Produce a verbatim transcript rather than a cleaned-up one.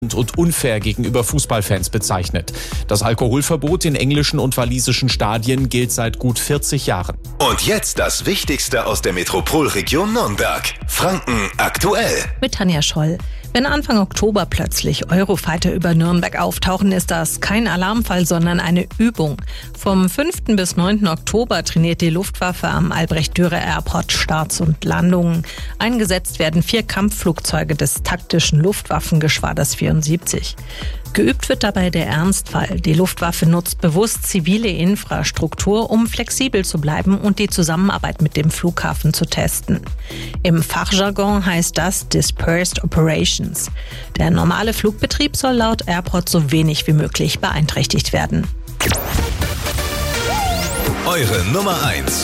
und unfair gegenüber Fußballfans bezeichnet. Das Alkoholverbot in englischen und walisischen Stadien gilt seit gut vierzig Jahren. Und jetzt das Wichtigste aus der Metropolregion Nürnberg. Franken aktuell. Mit Tanja Scholl. Wenn Anfang Oktober plötzlich Eurofighter über Nürnberg auftauchen, ist das kein Alarmfall, sondern eine Übung. Vom fünften bis neunten Oktober trainiert die Luftwaffe am Albrecht-Dürer-Airport Starts und Landungen. Eingesetzt werden vier Kampfflugzeuge des taktischen Luftwaffengeschwaders vierundsiebzig. Geübt wird dabei der Ernstfall. Die Luftwaffe nutzt bewusst zivile Infrastruktur, um flexibel zu bleiben und die Zusammenarbeit mit dem Flughafen zu testen. Im Fachjargon heißt das Dispersed Operations. Der normale Flugbetrieb soll laut Airport so wenig wie möglich beeinträchtigt werden. Eure Nummer eins.